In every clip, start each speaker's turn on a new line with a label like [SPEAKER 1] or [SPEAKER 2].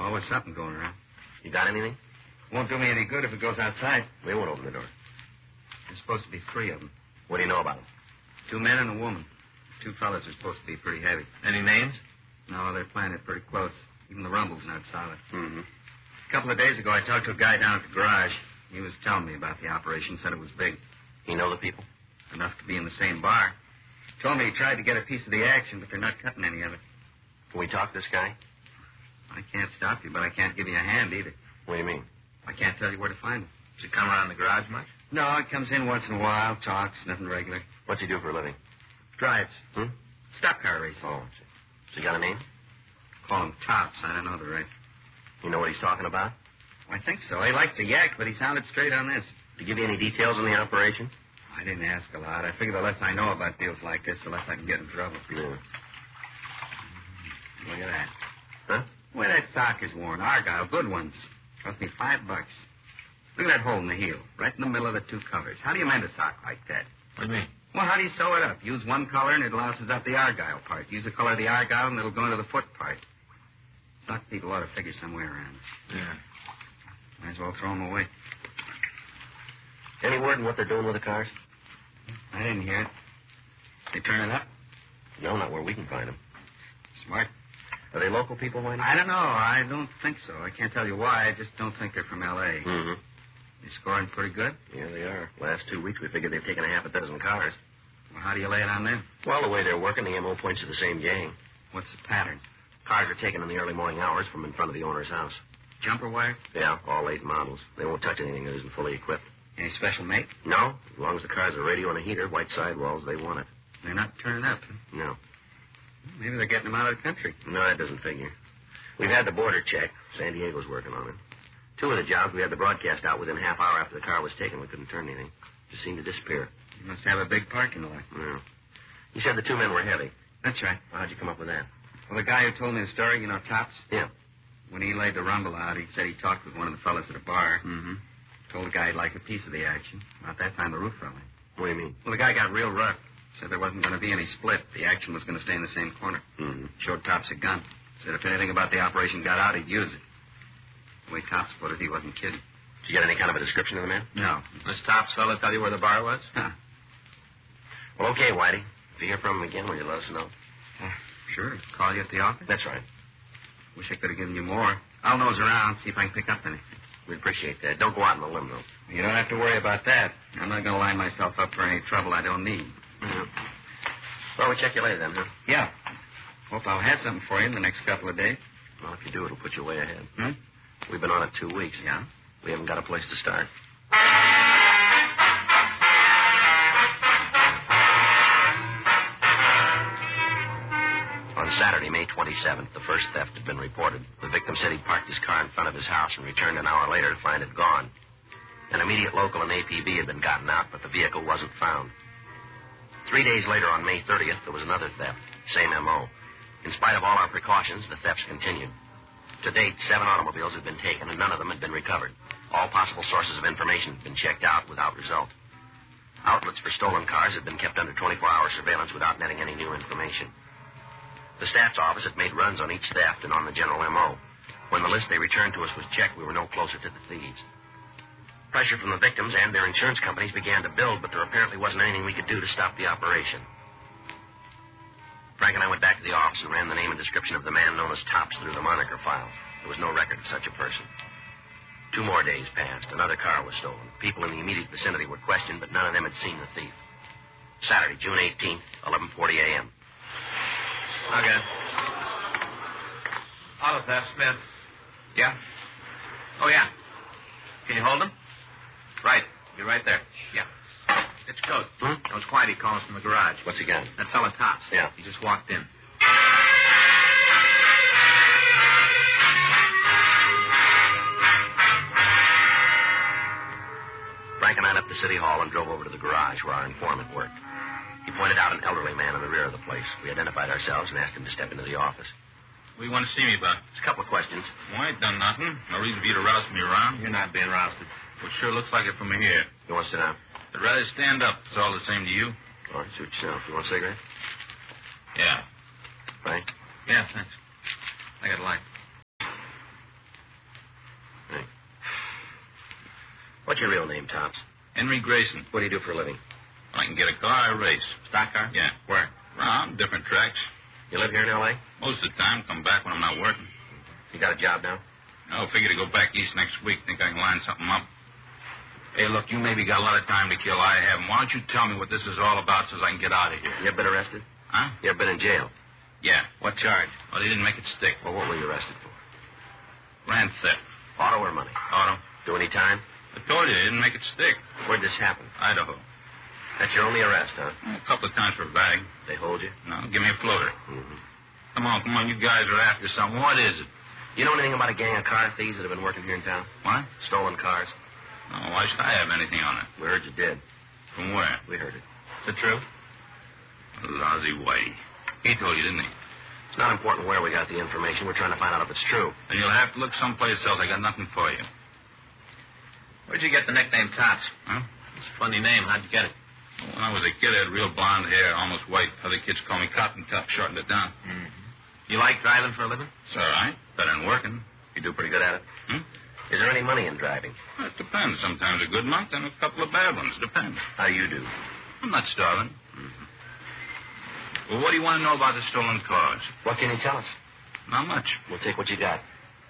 [SPEAKER 1] Always something going around.
[SPEAKER 2] You got anything?
[SPEAKER 1] Won't do me any good if it goes outside.
[SPEAKER 2] We won't open the door.
[SPEAKER 1] There's supposed to be 3 of them.
[SPEAKER 2] What do you know about them?
[SPEAKER 1] 2 men and a woman. 2 fellas are supposed to be pretty heavy.
[SPEAKER 3] Any names?
[SPEAKER 1] No, they're playing it pretty close. Even the rumble's not solid.
[SPEAKER 2] Mm-hmm.
[SPEAKER 1] A couple of days ago, I talked to a guy down at the garage. He was telling me about the operation, said it was big.
[SPEAKER 2] You know the people?
[SPEAKER 1] Enough to be in the same bar. Told me he tried to get a piece of the action, but they're not cutting any of it.
[SPEAKER 2] Can we talk to this guy?
[SPEAKER 1] I can't stop you, but I can't give you a hand either.
[SPEAKER 2] What do you mean?
[SPEAKER 1] I can't tell you where to find him.
[SPEAKER 3] Does he come around the garage much?
[SPEAKER 1] No, he comes in once in a while, talks, nothing regular.
[SPEAKER 2] What's he do for a living?
[SPEAKER 1] Drives.
[SPEAKER 2] Hmm?
[SPEAKER 1] Stock car races.
[SPEAKER 2] Oh, so he got a name?
[SPEAKER 1] Call him Tops. I don't know the right.
[SPEAKER 2] You know what he's talking about?
[SPEAKER 1] I think so. He likes to yak, but he sounded straight on this.
[SPEAKER 2] Did he give you any details on the operation?
[SPEAKER 1] I didn't ask a lot. I figure the less I know about deals like this, the less I can get in trouble.
[SPEAKER 2] No.
[SPEAKER 1] Look at that.
[SPEAKER 2] Huh?
[SPEAKER 1] The way that sock is worn. Argyle, good ones. Cost me $5. Look at that hole in the heel, right in the middle of the 2 covers. How do you mend a sock like that?
[SPEAKER 3] What do you mean?
[SPEAKER 1] Well, how do you sew it up? Use one color and it louses up the Argyle part. Use the color of the Argyle and it'll go into the foot part. Sock people ought to figure some way around it.
[SPEAKER 3] Yeah.
[SPEAKER 1] Might as well throw them away.
[SPEAKER 2] Any word on what they're doing with the cars?
[SPEAKER 1] I didn't hear it. They turn it up?
[SPEAKER 2] No, not where we can find them.
[SPEAKER 1] Smart.
[SPEAKER 2] Are they local people, Whitey?
[SPEAKER 1] I don't know. I don't think so. I can't tell you why. I just don't think they're from L.A.
[SPEAKER 2] Mm-hmm.
[SPEAKER 1] They scoring pretty good?
[SPEAKER 2] Yeah, they are. Last 2 weeks, we figured they've taken a half a dozen cars.
[SPEAKER 1] Well, how do you lay it on them?
[SPEAKER 2] Well, the way they're working, the M.O. points to the same gang.
[SPEAKER 1] What's the pattern?
[SPEAKER 2] Cars are taken in the early morning hours from in front of the owner's house.
[SPEAKER 1] Jumper wire?
[SPEAKER 2] Yeah, all late models. They won't touch anything that isn't fully equipped.
[SPEAKER 1] Any special make?
[SPEAKER 2] No. As long as the car's a radio and a heater, white sidewalls, they want it.
[SPEAKER 1] They're not turning up, huh?
[SPEAKER 2] No.
[SPEAKER 1] Maybe they're getting them out of the country.
[SPEAKER 2] No, that doesn't figure. We've had the border checked. San Diego's working on it. 2 of the jobs, we had the broadcast out within a half hour after the car was taken. We couldn't turn anything. Just seemed to disappear.
[SPEAKER 1] You must have a big parking lot.
[SPEAKER 2] Yeah. You said the 2 men were heavy.
[SPEAKER 1] That's right.
[SPEAKER 2] Well, how'd you come up with that?
[SPEAKER 1] Well, the guy who told me the story, you know, Tops?
[SPEAKER 2] Yeah.
[SPEAKER 1] When he laid the rumble out, he said he talked with one of the fellas at a bar.
[SPEAKER 2] Mm-hmm.
[SPEAKER 1] Told the guy he'd like a piece of the action. About that time, the roof fell in.
[SPEAKER 2] What do you mean?
[SPEAKER 1] Well, the guy got real rough. Said there wasn't going to be any split. The action was going to stay in the same corner.
[SPEAKER 2] Mm-hmm.
[SPEAKER 1] Showed Tops a gun. Said if anything about the operation got out, he'd use it. The way Tops put it, he wasn't kidding.
[SPEAKER 2] Did you get any kind of a description of the man?
[SPEAKER 1] No.
[SPEAKER 3] This Tops fella tell you where the bar was?
[SPEAKER 1] Huh.
[SPEAKER 2] Well, okay, Whitey. If you hear from him again, will you let us know?
[SPEAKER 1] Sure. Call you at the office?
[SPEAKER 2] That's right.
[SPEAKER 1] Wish I could have given you more. I'll nose around, see if I can pick up anything.
[SPEAKER 2] We'd appreciate that. Don't go out on a limb, though.
[SPEAKER 1] You don't have to worry about that. I'm not going to line myself up for any trouble I don't need.
[SPEAKER 2] Yeah. Well, we'll check you later then, huh?
[SPEAKER 1] Yeah. Hope I'll have something for you in the next couple of days.
[SPEAKER 2] Well, if you do, it'll put you way ahead.
[SPEAKER 1] Hmm?
[SPEAKER 2] We've been on it 2 weeks.
[SPEAKER 1] Yeah?
[SPEAKER 2] We haven't got a place to start. On Saturday, May 27th, the first theft had been reported. The victim said he'd parked his car in front of his house and returned an hour later to find it gone. An immediate local and APB had been gotten out, but the vehicle wasn't found. 3 days later, on May 30th, there was another theft. Same M.O. In spite of all our precautions, the thefts continued. To date, 7 automobiles had been taken, and none of them had been recovered. All possible sources of information had been checked out without result. Outlets for stolen cars had been kept under 24-hour surveillance without netting any new information. The stats office had made runs on each theft and on the general M.O. When the list they returned to us was checked, we were no closer to the thieves. Pressure from the victims and their insurance companies began to build, but there apparently wasn't anything we could do to stop the operation. Frank and I went back to the office and ran the name and description of the man known as Tops through the moniker file. There was no record of such a person. 2 more days passed. Another car was stolen. People in the immediate vicinity were questioned, but none of them had seen the thief. Saturday, June 18th, 11:40 a.m.
[SPEAKER 3] Okay. Auto theft, Smith. Yeah? Oh, yeah. Can you hold him? Right. You're right there. Yeah. It's Coach.
[SPEAKER 2] Hmm?
[SPEAKER 3] That was Whitey calling from the garage.
[SPEAKER 2] What's he got?
[SPEAKER 3] That fella Tops.
[SPEAKER 2] Yeah.
[SPEAKER 3] He just walked in.
[SPEAKER 2] Frank and I left the city hall and drove over to the garage where our informant worked. He pointed out an elderly man in the rear of the place. We identified ourselves and asked him to step into the office.
[SPEAKER 4] What do you want to see me about?
[SPEAKER 2] Just a couple of questions.
[SPEAKER 4] Well, I ain't done nothing. No reason for you to roust me around.
[SPEAKER 3] You're not being rousted.
[SPEAKER 4] Well, sure looks like it from here.
[SPEAKER 2] You want to sit down?
[SPEAKER 4] I'd rather stand up. It's all the same to you.
[SPEAKER 2] All right, suit yourself. You want a cigarette?
[SPEAKER 4] Yeah.
[SPEAKER 2] Frank?
[SPEAKER 4] Yeah, thanks. I got a light.
[SPEAKER 2] What's your real name, Tops?
[SPEAKER 4] Henry Grayson.
[SPEAKER 2] What do you do for a living?
[SPEAKER 4] I can get a car, I race.
[SPEAKER 3] Stock car?
[SPEAKER 4] Yeah.
[SPEAKER 3] Where?
[SPEAKER 4] Around different tracks.
[SPEAKER 2] You live here in L.A.?
[SPEAKER 4] Most of the time, come back when I'm not working.
[SPEAKER 2] You got a job now?
[SPEAKER 4] I'll figure to go back east next week. Think I can line something up. Hey, look, you maybe got a lot of time to kill. I haven't. Why don't you tell me what this is all about so I can get out of here?
[SPEAKER 2] You ever been arrested?
[SPEAKER 4] Huh?
[SPEAKER 2] You ever been in jail?
[SPEAKER 4] Yeah.
[SPEAKER 3] What charge?
[SPEAKER 4] Well, they didn't make it stick.
[SPEAKER 2] Well, what were you arrested for?
[SPEAKER 4] Grand theft.
[SPEAKER 2] Auto or money?
[SPEAKER 4] Auto.
[SPEAKER 2] Do any time?
[SPEAKER 4] I told you, they didn't make it stick.
[SPEAKER 2] Where'd this happen?
[SPEAKER 4] Idaho.
[SPEAKER 2] That's your only arrest, huh?
[SPEAKER 4] A couple of times for a bag.
[SPEAKER 2] They hold you?
[SPEAKER 4] No, give me a floater.
[SPEAKER 2] Mm-hmm.
[SPEAKER 4] Come on, you guys are after something. What is it?
[SPEAKER 2] You know anything about a gang of car thieves that have been working here in town?
[SPEAKER 4] What?
[SPEAKER 2] Stolen cars?
[SPEAKER 4] Oh, why should I have anything on it?
[SPEAKER 2] We heard you did.
[SPEAKER 4] From where?
[SPEAKER 2] We heard it.
[SPEAKER 3] Is it true?
[SPEAKER 4] Lousy Whitey. He told you, didn't he?
[SPEAKER 2] It's not important where we got the information. We're trying to find out if it's true.
[SPEAKER 4] Then you'll have to look someplace else. I got nothing for you.
[SPEAKER 3] Where'd you get the nickname Tops?
[SPEAKER 4] Huh?
[SPEAKER 3] It's a funny name. How'd you get it?
[SPEAKER 4] When I was a kid, I had real blonde hair, almost white. Other kids call me Cotton Top, shortened it down.
[SPEAKER 3] Mm-hmm. You like driving for a living?
[SPEAKER 4] It's all right. Better than working.
[SPEAKER 2] You do pretty good at it?
[SPEAKER 4] Hmm?
[SPEAKER 2] Is there any money in driving?
[SPEAKER 4] Well, it depends. Sometimes a good month and a couple of bad ones. Depends.
[SPEAKER 2] How do you do?
[SPEAKER 4] I'm not starving.
[SPEAKER 2] Mm-hmm.
[SPEAKER 4] Well, what do you want to know about the stolen cars?
[SPEAKER 2] What can you tell us?
[SPEAKER 4] Not much.
[SPEAKER 2] We'll take what you got.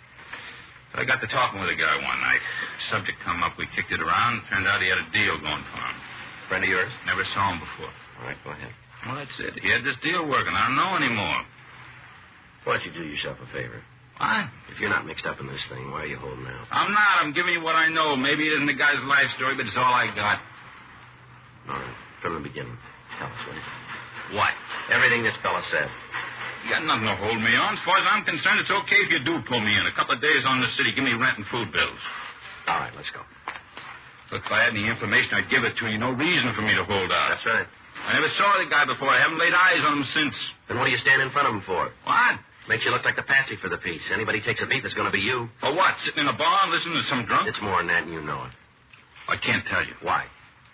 [SPEAKER 4] I got to talking with a guy one night. Subject come up. We kicked it around. Turned out he had a deal going for him.
[SPEAKER 2] Friend of yours?
[SPEAKER 4] Never saw him before.
[SPEAKER 2] All right, go ahead.
[SPEAKER 4] Well, that's it. He had this deal working. I don't know anymore.
[SPEAKER 2] Why don't you do yourself a favor?
[SPEAKER 4] What?
[SPEAKER 2] If you're not mixed up in this thing, why are you holding out?
[SPEAKER 4] I'm not. I'm giving you what I know. Maybe it isn't the guy's life story, but it's all I got.
[SPEAKER 2] All right, from the beginning. Tell us, will you?
[SPEAKER 4] What?
[SPEAKER 2] Everything this fella said.
[SPEAKER 4] You got nothing to hold me on. As far as I'm concerned, it's okay if you do pull me in. A couple of days on the city, give me rent and food bills.
[SPEAKER 2] All right, let's go.
[SPEAKER 4] Look, if I had any information, I'd give it to you. No reason for me to hold out.
[SPEAKER 2] That's right.
[SPEAKER 4] I never saw the guy before. I haven't laid eyes on him since.
[SPEAKER 2] Then what do you stand in front of him for?
[SPEAKER 4] What?
[SPEAKER 2] Makes you look like the patsy for the piece. Anybody takes a beat, it's going to be you.
[SPEAKER 4] For what? Sitting in a bar listening to some drunk?
[SPEAKER 2] It's more than that, and you know it.
[SPEAKER 4] I can't tell you.
[SPEAKER 2] Why?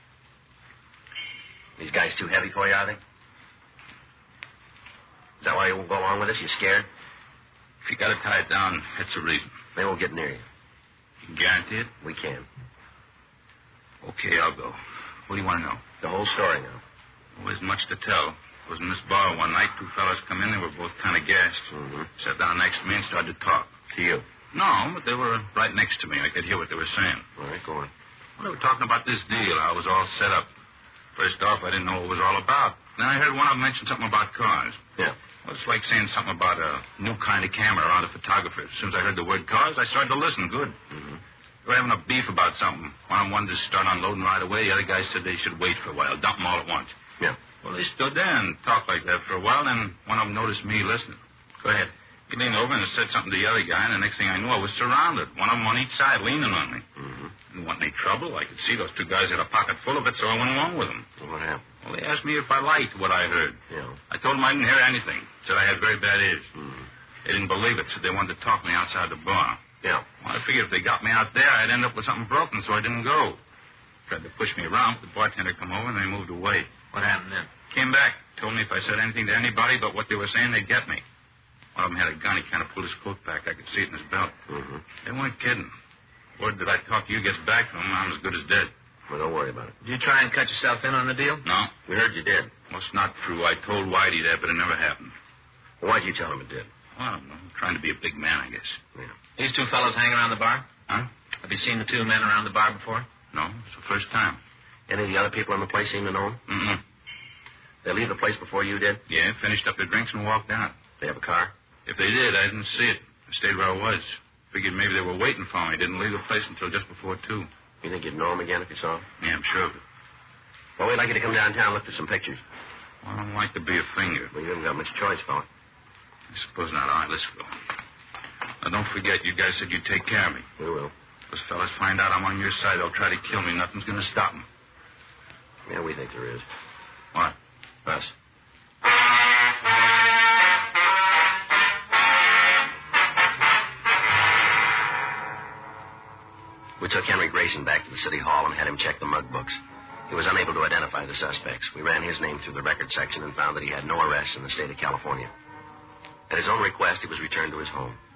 [SPEAKER 2] These guys too heavy for you, are they? Is that why you won't go along with us? You scared?
[SPEAKER 4] If you got to tie it down, that's the reason.
[SPEAKER 2] They won't get near you.
[SPEAKER 4] You can guarantee it?
[SPEAKER 2] We can.
[SPEAKER 4] Okay, I'll go. What do you want to know?
[SPEAKER 2] The whole story now.
[SPEAKER 4] Well, there's much to tell. I was in this bar one night. Two fellas come in. They were both kind of gassed.
[SPEAKER 2] Mm-hmm.
[SPEAKER 4] Sat down next to me and started to talk.
[SPEAKER 2] To you?
[SPEAKER 4] No, but they were right next to me. I could hear what they were saying.
[SPEAKER 2] All right, go on.
[SPEAKER 4] Well, they were talking about this deal. I was all set up. First off, I didn't know what it was all about. Then I heard one of them mention something about cars.
[SPEAKER 2] Yeah.
[SPEAKER 4] Well, it's like saying something about a new kind of camera around a photographer. As soon as I heard the word cars, I started to listen. Good.
[SPEAKER 2] Mm-hmm.
[SPEAKER 4] They were having a beef about something. One of them wanted to start unloading right away. The other guy said they should wait for a while, dump them all at once.
[SPEAKER 2] Yeah.
[SPEAKER 4] Well, they stood there and talked like that for a while, then one of them noticed me listening.
[SPEAKER 2] Go ahead.
[SPEAKER 4] He leaned over and said something to the other guy, and the next thing I knew, I was surrounded. One of them on each side leaning on me.
[SPEAKER 2] Mm-hmm.
[SPEAKER 4] Didn't want any trouble. I could see those two guys had a pocket full of it, so I went along with them.
[SPEAKER 2] Well, what happened?
[SPEAKER 4] Well, they asked me if I liked what I heard.
[SPEAKER 2] Yeah.
[SPEAKER 4] I told them I didn't hear anything. Said I had very bad ears.
[SPEAKER 2] Mm-hmm.
[SPEAKER 4] They didn't believe it, said they wanted to talk me outside the bar.
[SPEAKER 2] Yeah.
[SPEAKER 4] Well, I figured if they got me out there, I'd end up with something broken, so I didn't go. Tried to push me around, but the bartender come over, and they moved away.
[SPEAKER 3] What happened then?
[SPEAKER 4] Came back, told me if I said anything to anybody but what they were saying, they'd get me. One of them had a gun. He kind of pulled his coat back. I could see it in his belt.
[SPEAKER 2] Mm-hmm.
[SPEAKER 4] They weren't kidding. Word that I talk to you gets back from them, I'm as good as dead.
[SPEAKER 2] Well, don't worry about it.
[SPEAKER 3] Did you try and cut yourself in on the deal?
[SPEAKER 4] No.
[SPEAKER 2] We heard you did.
[SPEAKER 4] Well, it's not true. I told Whitey that, but it never happened.
[SPEAKER 2] Well, why'd you tell him it did?
[SPEAKER 4] Well, I don't know. I'm trying to be a big man, I guess.
[SPEAKER 2] Yeah.
[SPEAKER 3] These two fellows hang around the bar?
[SPEAKER 4] Huh?
[SPEAKER 3] Have you seen the two men around the bar before?
[SPEAKER 4] No, it's the first time.
[SPEAKER 2] Any of the other people in the place seem to know him?
[SPEAKER 4] Mm-mm.
[SPEAKER 2] They leave the place before you did?
[SPEAKER 4] Yeah, finished up their drinks and walked out.
[SPEAKER 2] They have a car?
[SPEAKER 4] If they did, I didn't see it. I stayed where I was. Figured maybe they were waiting for me. Didn't leave the place until just before 2.
[SPEAKER 2] You think you'd know him again if you saw him?
[SPEAKER 4] Yeah, I'm sure of it.
[SPEAKER 2] Well, we'd like you to come downtown and look through some pictures.
[SPEAKER 4] Well, I don't like to be a finger.
[SPEAKER 2] Well, you haven't got much choice, fella.
[SPEAKER 4] I suppose not. All right, let's go. Now, don't forget, you guys said you'd take care of me.
[SPEAKER 2] We will.
[SPEAKER 4] Those fellas find out I'm on your side, they'll try to kill me. Nothing's going to stop them.
[SPEAKER 2] Yeah, we think there is.
[SPEAKER 4] What?
[SPEAKER 2] Us. We took Henry Grayson back to the city hall and had him check the mug books. He was unable to identify the suspects. We ran his name through the record section and found that he had no arrests in the state of California. At his own request, he was returned to his home.